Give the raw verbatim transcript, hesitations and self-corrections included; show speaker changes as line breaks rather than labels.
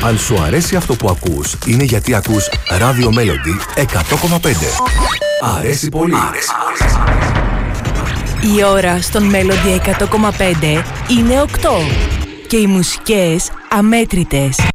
Αν σου αρέσει αυτό που ακούς, είναι γιατί ακούς Radio Melody εκατό κόμμα πέντε. Αρέσει πολύ. Αρέσει πολύ.
Η ώρα στον Melody εκατό κόμμα πέντε είναι οκτώ και οι μουσικές αμέτρητες.